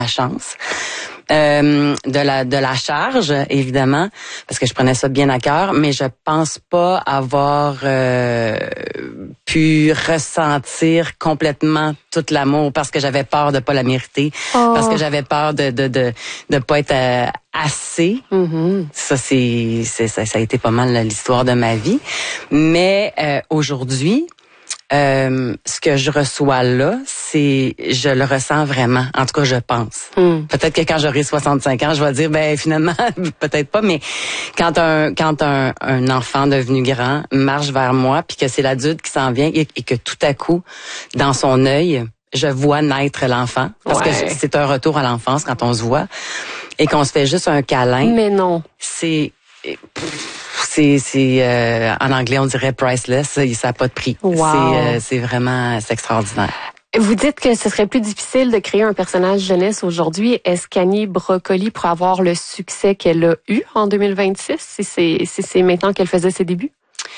chance. De la charge, évidemment, parce que je prenais ça bien à cœur, mais je pense pas avoir pu ressentir complètement tout l'amour parce que j'avais peur de pas la mériter, parce que j'avais peur de pas être assez. Mm-hmm. Ça a été pas mal l'histoire de ma vie. Mais aujourd'hui, ce que je reçois là, je le ressens vraiment. En tout cas, je pense. Peut-être que quand j'aurai 65 ans, je vais dire, finalement, peut-être pas, mais quand un enfant devenu grand marche vers moi, puis que c'est l'adulte qui s'en vient et que tout à coup, dans son œil, je vois naître l'enfant. Parce que c'est un retour à l'enfance quand on se voit. Et qu'on se fait juste un câlin. Mais non. En anglais, on dirait priceless. Ça n'a pas de prix. Wow. C'est extraordinaire. Vous dites que ce serait plus difficile de créer un personnage jeunesse aujourd'hui. Est-ce qu'Annie Brocoli pourrait avoir le succès qu'elle a eu en 2026 si c'est maintenant qu'elle faisait ses débuts?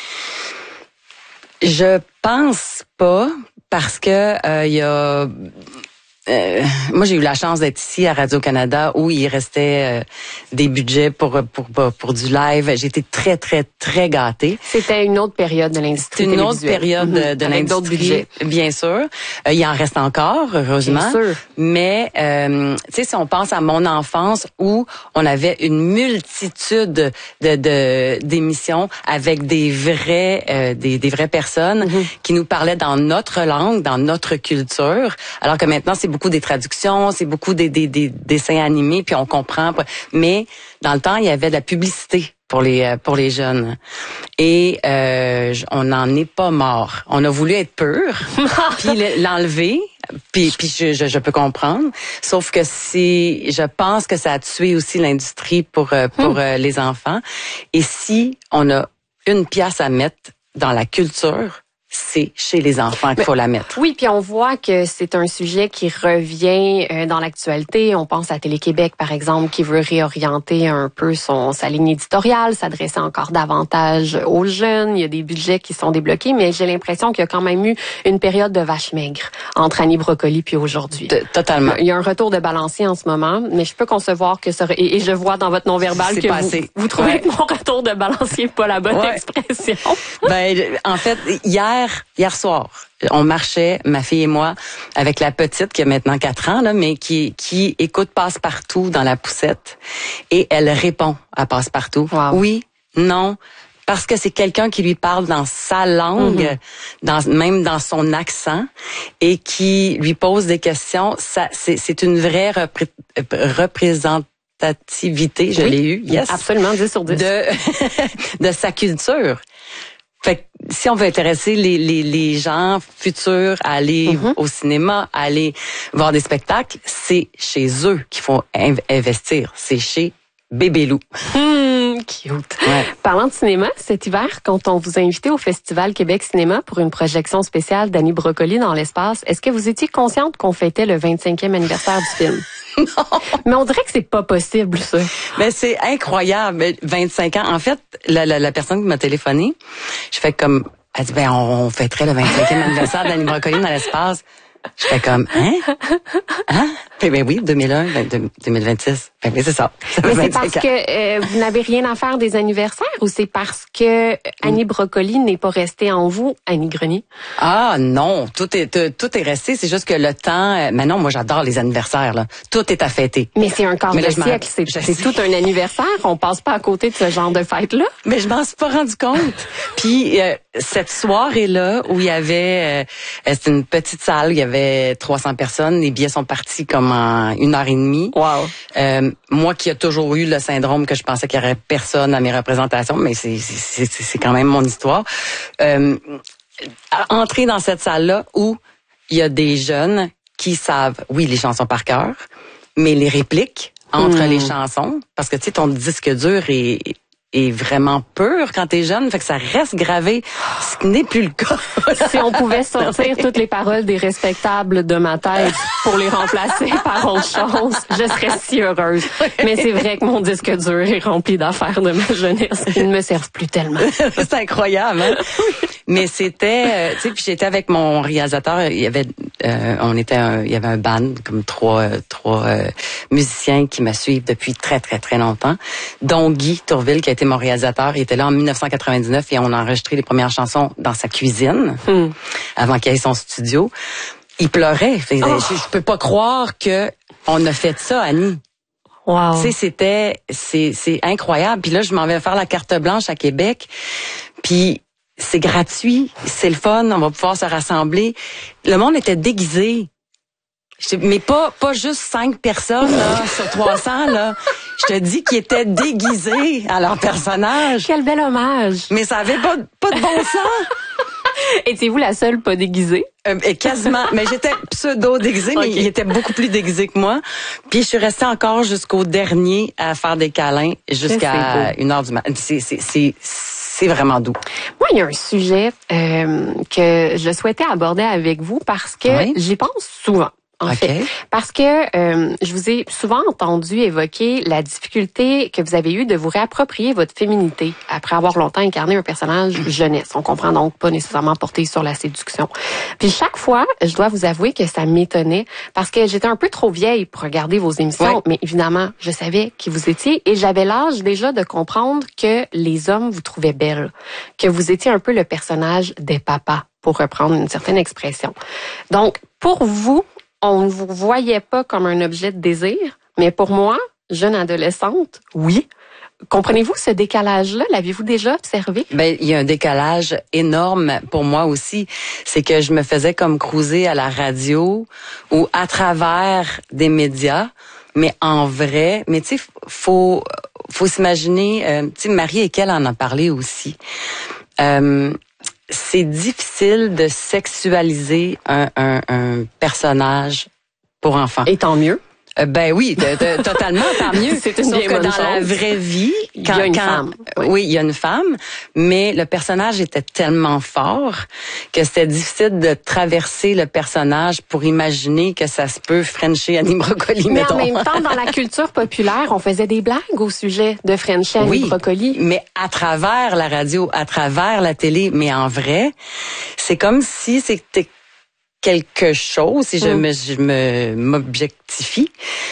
Je pense pas parce que il y a... moi, j'ai eu la chance d'être ici à Radio-Canada où il restait des budgets pour du live. J'ai été très, très, très gâtée. C'était une autre période de l'industrie télévisuelle. Une autre période de l'industrie, d'autres budgets. Bien sûr. Il en reste encore, heureusement. Bien sûr. Mais, tu sais, si on pense à mon enfance où on avait une multitude d'émissions avec des vraies personnes qui nous parlaient dans notre langue, dans notre culture, alors que maintenant, c'est beaucoup des traductions, c'est beaucoup des dessins animés, puis on comprend. Mais dans le temps, il y avait de la publicité pour les jeunes. Et on n'en est pas mort. On a voulu être pur, puis l'enlever. Puis je peux comprendre. Sauf que je pense que ça a tué aussi l'industrie pour les enfants. Et si on a une pièce à mettre dans la culture, c'est chez les enfants qu'il faut la mettre. Oui, puis on voit que c'est un sujet qui revient dans l'actualité. On pense à Télé-Québec, par exemple, qui veut réorienter un peu sa ligne éditoriale, s'adresser encore davantage aux jeunes. Il y a des budgets qui sont débloqués, mais j'ai l'impression qu'il y a quand même eu une période de vache maigre entre Annie Brocoli puis aujourd'hui. Totalement. Il y a un retour de balancier en ce moment, mais je peux concevoir que ça... Et je vois dans votre non-verbal que vous trouvez que mon retour de balancier n'est pas la bonne expression. En fait, hier soir, on marchait, ma fille et moi, avec la petite qui a maintenant 4 ans, là, mais qui écoute Passe-Partout dans la poussette et elle répond à Passe-Partout. Wow. Oui, non, parce que c'est quelqu'un qui lui parle dans sa langue, même dans son accent, et qui lui pose des questions. C'est une vraie représentativité, je l'ai eu, yes. Absolument, 10 sur 10. de sa culture. Fait que si on veut intéresser les gens futurs à aller au cinéma, à aller voir des spectacles, c'est chez eux qu'il faut investir. C'est chez Bébé Loup. Cute. Ouais. Parlant de cinéma, cet hiver, quand on vous a invité au Festival Québec Cinéma pour une projection spéciale d'Annie Brocoli dans l'espace, est-ce que vous étiez consciente qu'on fêtait le 25e anniversaire du film? Non. Mais on dirait que c'est pas possible, ça. Mais c'est incroyable. 25 ans. En fait, la personne qui m'a téléphoné, je fais comme, elle dit, on fêterait le 25e anniversaire d'Annie Brocoli dans l'espace. Je fais comme, hein? Oui, 2001, 2026. C'est ça. Mais c'est parce que vous n'avez rien à faire des anniversaires ou c'est parce que Annie Brocoli n'est pas restée en vous, Annie Grenier? Ah non, tout est resté. C'est juste que le temps. Mais non, moi j'adore les anniversaires. Là. Tout est à fêter. Mais c'est un quart de siècle. C'est tout un anniversaire. On passe pas à côté de ce genre de fête-là. Mais je m'en suis pas rendu compte. Puis cette soirée-là où il y avait, c'était une petite salle, il y avait 300 personnes. Les billets sont partis comme en 1h30. Wow. Moi qui a toujours eu le syndrome que je pensais qu'il y aurait personne à mes représentations, mais c'est quand même mon histoire. Entrer dans cette salle-là où il y a des jeunes qui savent, oui, les chansons par cœur, mais les répliques entre les chansons, parce que tu sais, ton disque dur est est vraiment pur quand t'es jeune, fait que ça reste gravé, ce qui n'est plus le cas. Si on pouvait sortir toutes les paroles des respectables de ma tête pour les remplacer par autre chose, je serais si heureuse. Mais c'est vrai que mon disque dur est rempli d'affaires de ma jeunesse qui ne me servent plus tellement. C'est incroyable, hein? Mais c'était, tu sais, puis j'étais avec mon réalisateur, il y avait, il y avait un band, comme trois musiciens qui me suivent depuis très, très, très longtemps, dont Guy Tourville, qui a été mon réalisateur. Il était là en 1999 et on a enregistré les premières chansons dans sa cuisine, avant qu'il ait son studio. Il pleurait. Je peux pas croire que on a fait ça, Annie. Wow. Tu sais, c'est incroyable. Puis là, je m'en vais faire la carte blanche à Québec. Puis c'est gratuit, c'est le fun, on va pouvoir se rassembler. Le monde était déguisé. Mais pas juste 5 personnes là, sur 300 là. Je te dis qu'ils étaient déguisés à leur personnage. Quel bel hommage. Mais ça avait pas de bon sens. Étiez-vous la seule pas déguisée? Quasiment. Mais j'étais pseudo déguisée, mais il était beaucoup plus déguisé que moi. Puis je suis restée encore jusqu'au dernier à faire des câlins jusqu'à 1h du matin. C'est vraiment doux. Moi, il y a un sujet que je souhaitais aborder avec vous parce que j'y pense souvent. En fait, parce que je vous ai souvent entendu évoquer la difficulté que vous avez eue de vous réapproprier votre féminité après avoir longtemps incarné un personnage jeunesse. On comprend donc pas nécessairement porté sur la séduction. Puis chaque fois, je dois vous avouer que ça m'étonnait parce que j'étais un peu trop vieille pour regarder vos émissions, mais évidemment, je savais qui vous étiez et j'avais l'âge déjà de comprendre que les hommes vous trouvaient belle, que vous étiez un peu le personnage des papas, pour reprendre une certaine expression. Donc, pour vous, on ne vous voyait pas comme un objet de désir, mais pour moi, jeune adolescente, oui. Comprenez-vous ce décalage-là? L'aviez-vous déjà observé? Ben, il y a un décalage énorme pour moi aussi. C'est que je me faisais comme cruiser à la radio ou à travers des médias, mais en vrai. Mais tu sais, faut s'imaginer. Tu sais, Marie Ekel en a parlé aussi. C'est difficile de sexualiser un personnage pour enfants. Et tant mieux. Ben oui, totalement, tant mieux. C'est une Sauf bien que bonne dans chose. la vraie vie, il y a une femme. Oui, il y a une femme, mais le personnage était tellement fort que c'était difficile de traverser le personnage pour imaginer que ça se peut frencher Annie Brocoli, mais mettons. En même temps, dans la culture populaire, on faisait des blagues au sujet de frencher Annie Brocoli. Mais à travers la radio, à travers la télé, mais en vrai, c'est comme si c'était quelque chose, si je m'objectifie,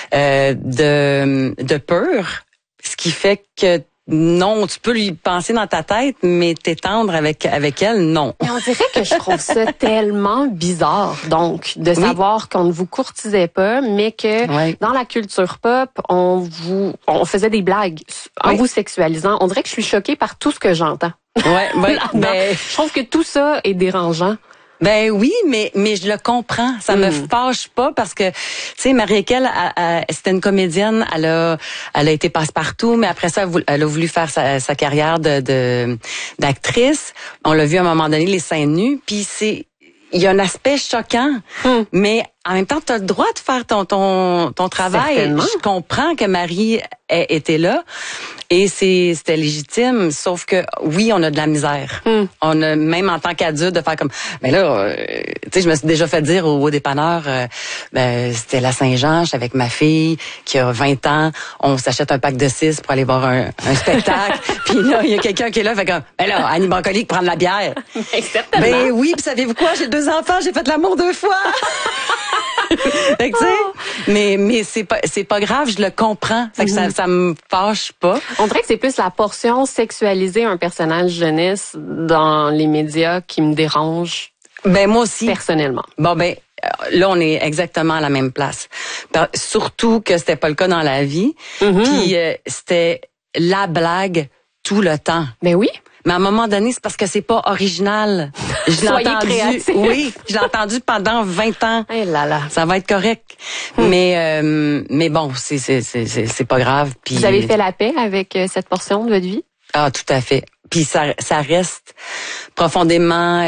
de peur, ce qui fait que non, tu peux lui penser dans ta tête, mais t'étendre avec elle, non. Mais on dirait que je trouve ça tellement bizarre, donc, de savoir qu'on ne vous courtisait pas, mais que dans la culture pop, on faisait des blagues en vous sexualisant. On dirait que je suis choquée par tout ce que j'entends. Mais je trouve que tout ça est dérangeant. Ben oui, mais je le comprends. Ça me fâche pas parce que, tu sais, Marie-Équelle, c'était une comédienne. Elle a été passe-partout, mais après ça, elle a voulu faire sa carrière d'actrice. On l'a vu à un moment donné, les seins nus. Puis il y a un aspect choquant, mais en même temps, tu as le droit de faire ton travail. Certainement. Je comprends que Marie était là. Et c'était légitime, sauf que oui, on a de la misère. On a même en tant qu'adulte de faire comme, mais là, tu sais, je me suis déjà fait dire au dépanneur, c'était la Saint-Jean, j'étais avec ma fille qui a 20 ans, on s'achète un pack de 6 pour aller voir un spectacle. Puis là, il y a quelqu'un qui est là, fait comme, ben là, Annie Brocoli prend de la bière. Exactement. Ben oui, puis savez-vous quoi, j'ai 2 enfants, j'ai fait l'amour 2 fois. Fait que, tu sais, mais c'est pas grave, je le comprends. Fait que ça me fâche pas. On dirait que c'est plus la portion sexualisée un personnage jeunesse dans les médias qui me dérange. Ben moi aussi. Personnellement. Bon ben là on est exactement à la même place. Surtout que c'était pas le cas dans la vie. Puis c'était la blague tout le temps. Ben oui. Mais à un moment donné, c'est parce que c'est pas original. Je l'ai entendu. Créatif. Oui, je l'ai entendu pendant 20 ans. Eh là là. Ça va être correct. Mais bon, c'est pas grave. Puis vous avez fait la paix avec cette portion de votre vie? Ah, tout à fait. Puis ça reste profondément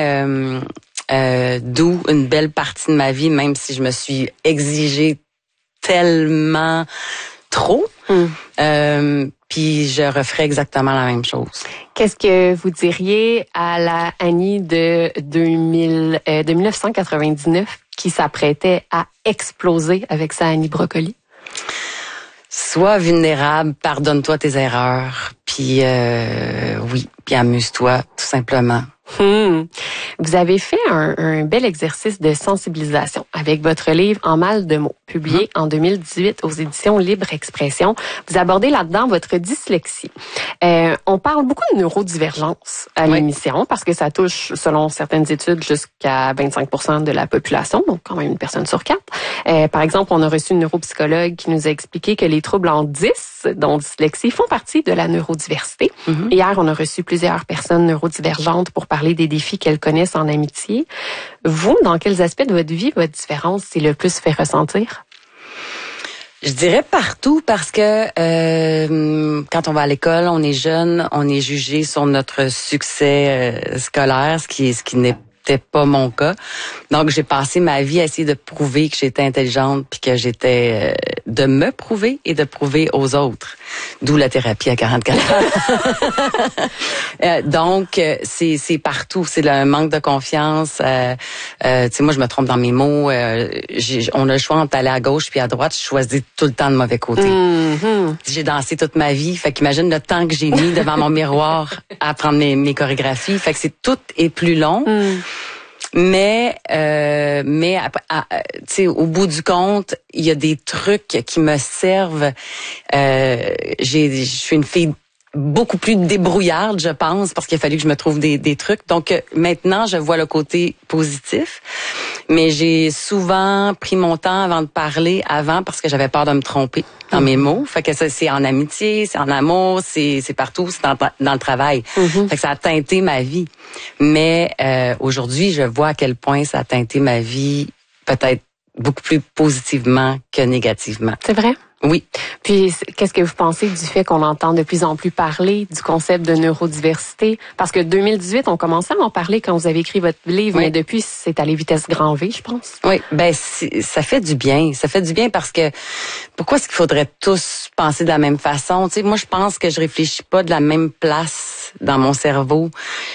doux, une belle partie de ma vie, même si je me suis exigée tellement trop. puis je referais exactement la même chose. Qu'est-ce que vous diriez à la Annie de 1999 qui s'apprêtait à exploser avec sa Annie Brocoli? Sois vulnérable, pardonne-toi tes erreurs, puis oui, puis amuse-toi, tout simplement. Vous avez fait un bel exercice de sensibilisation avec votre livre En mal de mots, publié en 2018 aux éditions Libre Expression. Vous abordez là-dedans votre dyslexie. On parle beaucoup de neurodivergence à l'émission parce que ça touche, selon certaines études, jusqu'à 25% de la population, donc quand même une personne sur 4. Par exemple, on a reçu une neuropsychologue qui nous a expliqué que les troubles en 10, dont dyslexie, font partie de la neurodiversité. Hier, on a reçu plusieurs personnes neurodivergentes pour parler des défis qu'elles connaissent en amitié. Vous, dans quels aspects de votre vie, votre différence s'est le plus fait ressentir? Je dirais partout parce que quand on va à l'école, on est jeune, on est jugé sur notre succès scolaire, ce qui n'était pas mon cas. Donc, j'ai passé ma vie à essayer de prouver que j'étais intelligente puis que j'étais de me prouver et de prouver aux autres. D'où la thérapie à 44 ans. Donc, c'est partout. C'est le manque de confiance. Tu sais, moi, je me trompe dans mes mots. On a le choix entre aller à gauche puis à droite. Je choisis tout le temps de mauvais côté. J'ai dansé toute ma vie. Fait qu'imagine le temps que j'ai mis devant mon miroir à apprendre mes chorégraphies. Fait que tout est plus long. Mais tu sais, au bout du compte, il y a des trucs qui me servent. Je suis une fille beaucoup plus débrouillarde, je pense, parce qu'il a fallu que je me trouve des trucs. Donc maintenant, je vois le côté positif. Mais j'ai souvent pris mon temps avant de parler parce que j'avais peur de me tromper dans mes mots. Fait que ça, c'est en amitié, c'est en amour, c'est partout, c'est dans le travail. Fait que ça a teinté ma vie. Mais aujourd'hui, je vois à quel point ça a teinté ma vie, peut-être beaucoup plus positivement que négativement. C'est vrai? Oui. Puis, qu'est-ce que vous pensez du fait qu'on entend de plus en plus parler du concept de neurodiversité? Parce que 2018, on commençait à en parler quand vous avez écrit votre livre, mais depuis, c'est allé vitesse grand V, je pense. Oui, ben ça fait du bien. Ça fait du bien parce que pourquoi est-ce qu'il faudrait tous penser de la même façon? Tu sais, moi, je pense que je réfléchis pas de la même place dans mon cerveau.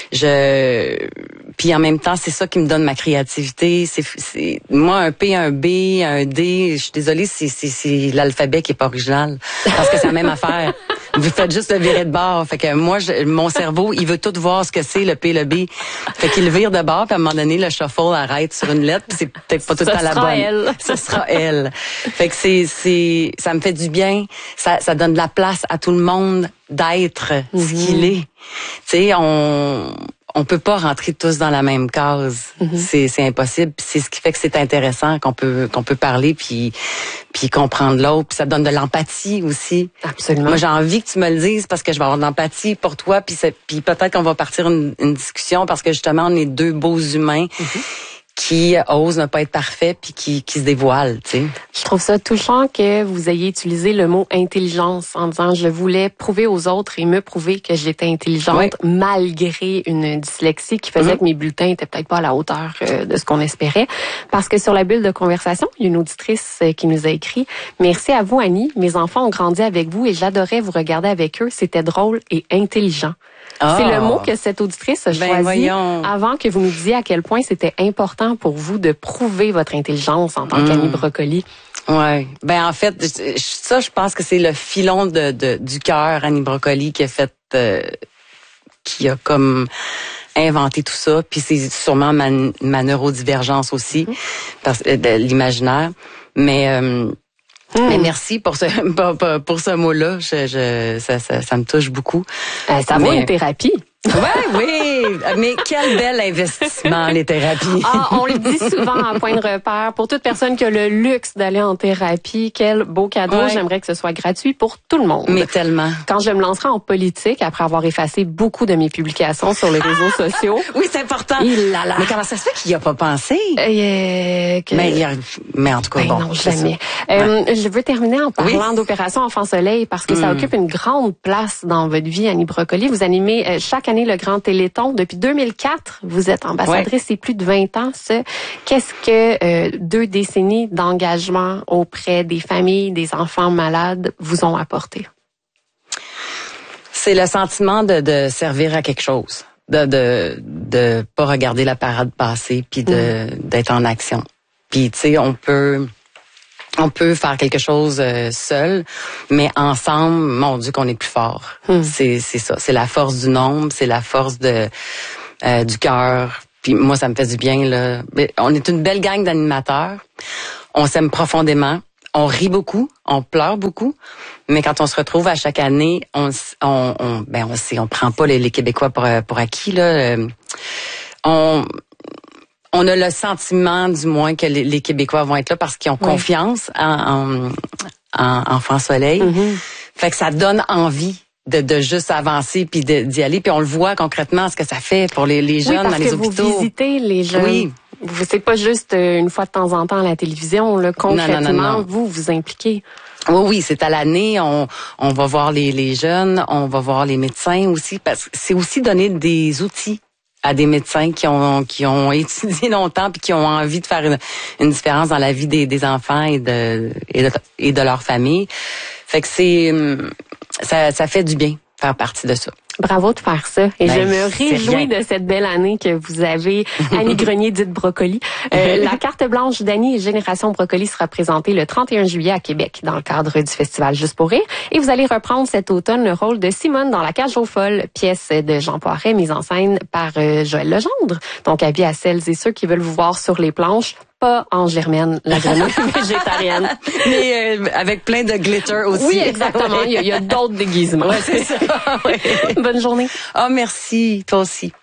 Puis en même temps, c'est ça qui me donne ma créativité. C'est moi, un P, un B, un D. Je suis désolée, c'est l'alphabet qui est pas original. Parce que c'est la même affaire. Vous faites juste le virer de bord. Fait que moi, mon cerveau, il veut tout voir ce que c'est, le P, le B. Fait qu'il le vire de bord, puis à un moment donné, le shuffle arrête sur une lettre, puis c'est peut-être pas tout le temps la bonne. Elle. Ce sera elle. Fait que ça me fait du bien. Ça donne de la place à tout le monde d'être ce qu'il est. Tu sais, on peut pas rentrer tous dans la même case. C'est impossible. Puis c'est ce qui fait que c'est intéressant qu'on peut parler puis comprendre l'autre. Puis ça donne de l'empathie aussi. Absolument. Moi, j'ai envie que tu me le dises parce que je vais avoir de l'empathie pour toi. Puis peut-être qu'on va partir une discussion parce que justement, on est deux beaux humains qui osent ne pas être parfaits puis qui se dévoilent, tu sais. Je trouve ça touchant que vous ayez utilisé le mot intelligence en disant je voulais prouver aux autres et me prouver que j'étais intelligente malgré une dyslexie qui faisait que mes bulletins étaient peut-être pas à la hauteur de ce qu'on espérait. Parce que sur la bulle de conversation, il y a une auditrice qui nous a écrit « Merci à vous, Annie. Mes enfants ont grandi avec vous et j'adorais vous regarder avec eux. C'était drôle et intelligent. » C'est le mot que cette auditrice a choisi avant que vous nous disiez à quel point c'était important pour vous de prouver votre intelligence en tant qu'Annie Brocoli. Ouais. Ben en fait, ça, je pense que c'est le filon du cœur Annie Brocoli qui a comme inventé tout ça. Puis c'est sûrement ma neurodivergence aussi, parce de l'imaginaire. Mais merci pour ce mot-là. Ça me touche beaucoup. Ça vaut une thérapie. Oui, mais quel bel investissement, les thérapies. On le dit souvent à Point de repère. Pour toute personne qui a le luxe d'aller en thérapie, quel beau cadeau. J'aimerais que ce soit gratuit pour tout le monde. Mais tellement. Quand je me lancerai en politique, après avoir effacé beaucoup de mes publications sur les réseaux sociaux. Oui, c'est important. Mais comment ça se fait qu'il n'y a pas pensé? Mais en tout cas, bon. Non, jamais. Je veux terminer en parlant d'Opération Enfant Soleil parce que ça occupe une grande place dans votre vie, Annie Brocoli. Vous animez chaque année le Grand Téléthon. Depuis 2004, vous êtes ambassadrice et plus de 20 ans. Qu'est-ce que 2 décennies d'engagement auprès des familles, des enfants malades vous ont apporté? C'est le sentiment de servir à quelque chose, de pas regarder la parade passer, puis d'être en action. Puis tu sais, on peut faire quelque chose seul, mais ensemble, mon Dieu, qu'on est plus fort. C'est ça, c'est la force du nombre, c'est la force du cœur. Puis moi, ça me fait du bien là. On est une belle gang d'animateurs. On s'aime profondément. On rit beaucoup, on pleure beaucoup, mais quand on se retrouve à chaque année, on prend pas les Québécois pour acquis là. On a le sentiment, du moins, que les Québécois vont être là parce qu'ils ont confiance en François Soleil. Fait que ça donne envie de juste avancer puis d'y aller. Puis on le voit concrètement ce que ça fait pour les jeunes dans les hôpitaux. Vous visitez les jeunes. Oui. C'est pas juste une fois de temps en temps à la télévision. Là, concrètement, non. Vous impliquez. Oui, c'est à l'année. On va voir les jeunes, on va voir les médecins aussi, parce que c'est aussi donner des outils à des médecins qui ont étudié longtemps puis qui ont envie de faire une différence dans la vie des enfants et de leur famille. Fait que ça fait du bien faire partie de ça. Bravo de faire ça. Et je me réjouis de cette belle année que vous avez. Annie Grenier, dite Brocoli. La carte blanche d'Annie et Génération Brocoli sera présentée le 31 juillet à Québec dans le cadre du festival Juste pour rire. Et vous allez reprendre cet automne le rôle de Simone dans La Cage aux folles, pièce de Jean Poiret, mise en scène par Joël Legendre. Donc, avis à celles et ceux qui veulent vous voir sur les planches. Pas en Germaine, la grenouille végétarienne. Mais avec plein de glitter aussi. Oui, exactement. Il y a d'autres déguisements. Ouais, c'est ça. Ouais. Bonne journée. Ah, merci. Toi aussi.